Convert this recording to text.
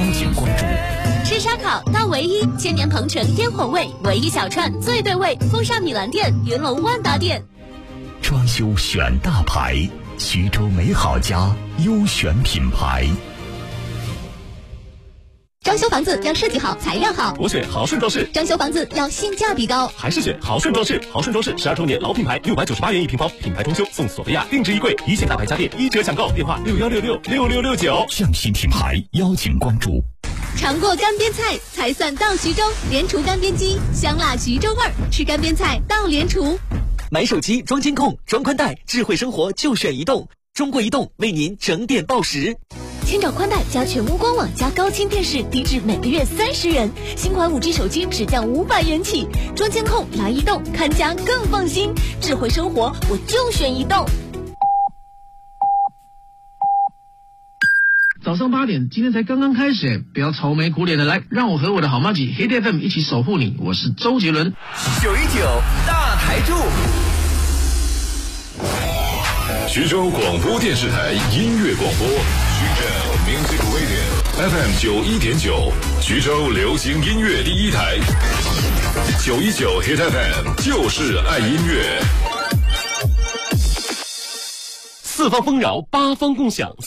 邀请关注。 吃烧烤到唯一，千年鹏城天火味，唯一小串最对味，风尚米兰店、云龙万达店。 装修选大牌，徐州美好家优选品牌。 装修房子要设计好，材料好。 我选豪顺装饰。 装修房子要性价比高， 还是选豪顺装饰。豪顺装饰12周年老品牌，698元一平方，品牌装修送索菲亚定制衣柜，一线大牌家电1折抢购，电话61666669。 匠心品牌邀请关注。 尝过干煸菜才算到徐州，联厨干煸机，香辣徐州味儿，吃干煸菜到联厨。 买手机装监控装宽带，智慧生活就选移动，中国移动为您整点报时。 千兆宽带加全屋官网加高清电视，低至每个月30元，新款5G 手机只降500元起。装监控来移动，看家更放心，智慧生活我就选移动。 早上8点，今天才刚刚开始，不要愁眉苦脸的来，让我和我的好妈吉 Hit FM 一起守护你。我是周杰伦。 919大台柱。 徐州广播电视台音乐广播，徐州 Music Radio FM 91.9，徐州流行音乐第一台。919 Hit FM 就是爱音乐。 四方丰饶，八方共享。